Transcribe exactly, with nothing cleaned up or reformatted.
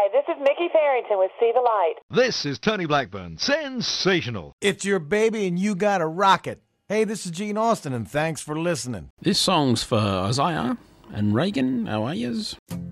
Hi, this is Mickey Farrington with See the Light. This is Tony Blackburn. Sensational. It's your baby and you got a rocket. Hey, this is Gene Austin, and thanks for listening. This song's for Isaiah and Reagan, our ayers.